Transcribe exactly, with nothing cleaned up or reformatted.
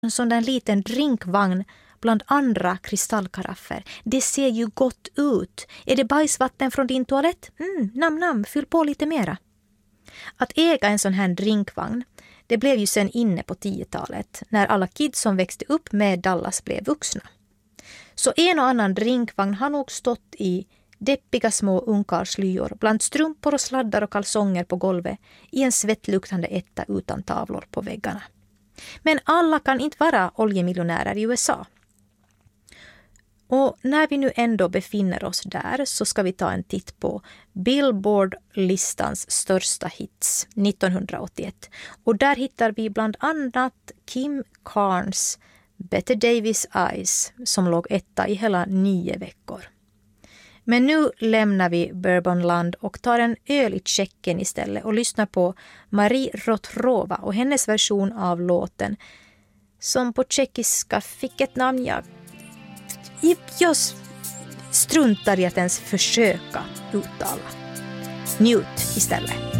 en sån där liten drinkvagn bland andra kristallkaraffer. Det ser ju gott ut. Är det bajsvatten från din toalett? Mm, nam nam, fyll på lite mera. Att äga en sån här drinkvagn, det blev ju sen inne på tiotalet när alla kids som växte upp med Dallas blev vuxna. Så en och annan drinkvagn har nog stått i deppiga små ungkarlslyor bland strumpor och sladdar och kalsonger på golvet i en svettluktande etta utan tavlor på väggarna. Men alla kan inte vara oljemiljonärer i U S A. Och när vi nu ändå befinner oss där så ska vi ta en titt på Billboard-listans största hits nittonhundraåttioett. Och där hittar vi bland annat Kim Carnes Bette Davis Eyes som låg etta i hela nio veckor. Men nu lämnar vi Bourbonland och tar en öl i Tjeckien istället och lyssnar på Marie Rotrova och hennes version av låten som på tjeckiska fick ett namn jag, jag struntar i att ens försöka uttala. Njut istället.